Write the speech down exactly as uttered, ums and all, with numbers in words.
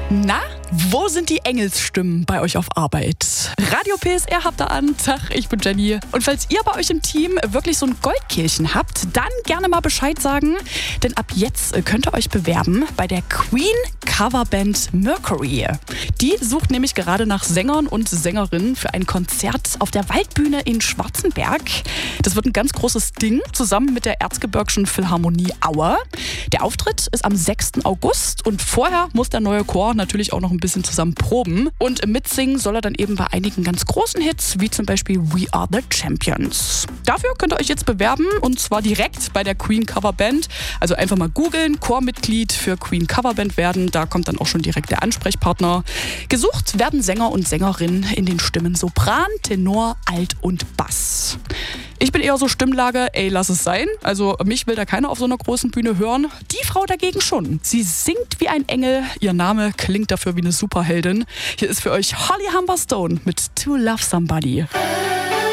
Na, wo sind die Engelsstimmen bei euch auf Arbeit? Radio P S R habt ihr an. Tag, ich bin Jenny. Und falls ihr bei euch im Team wirklich so ein Goldkehlchen habt, dann gerne mal Bescheid sagen. Denn ab jetzt könnt ihr euch bewerben bei der Queen Coverband Mercury. Die sucht nämlich gerade nach Sängern und Sängerinnen für ein Konzert auf der Waldbühne in Schwarzenberg. Das wird ein ganz großes Ding, zusammen mit der Erzgebirgischen Philharmonie Aue. Der Auftritt ist am sechsten August und vorher muss der neue Chor natürlich auch noch ein bisschen zusammen proben. Und mitsingen soll er dann eben bei einigen ganz großen Hits, wie zum Beispiel We Are The Champions. Dafür könnt ihr euch jetzt bewerben und zwar direkt bei der Queen Coverband. Also einfach mal googeln, Chormitglied für Queen Coverband werden. Da kommt dann auch schon direkt der Ansprechpartner. Gesucht werden Sänger und Sängerinnen in den Stimmen Sopran, Tenor, Alt und Bass. Ich bin eher so Stimmlage, ey, lass es sein. Also mich will da keiner auf so einer großen Bühne hören. Die Frau dagegen schon. Sie singt wie ein Engel. Ihr Name klingt dafür wie eine Superheldin. Hier ist für euch Holly Humberstone mit To Love Somebody.